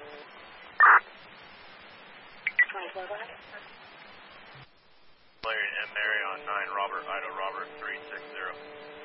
24, go ahead. Larry and Mary on 9 Robert, Idaho Robert 360.